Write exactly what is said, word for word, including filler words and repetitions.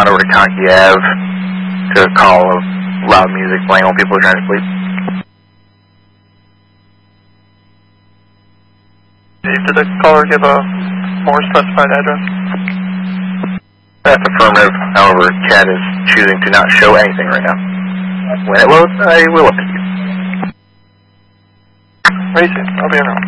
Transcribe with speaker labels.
Speaker 1: out over to Conkey Ave to a call of loud music playing while people are trying to sleep.
Speaker 2: Did the caller give a more specified address?
Speaker 1: That's affirmative. However, C A D is choosing to not show anything right now. When it loads, I will update you.
Speaker 2: Racing, I'll be around.